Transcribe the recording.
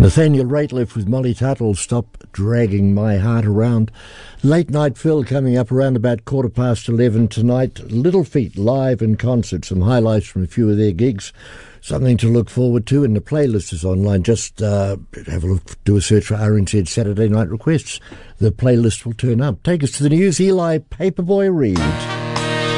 Nathaniel Rateliff with Molly Tuttle, Stop Dragging My Heart Around. Late Night Phil coming up around about 11:15 tonight. Little Feat live in concert, some highlights from a few of their gigs. Something to look forward to, and the playlist is online. Just have a look, do a search for RNZ Saturday Night Requests. The playlist will turn up. Take us to the news, Eli Paperboy Reed.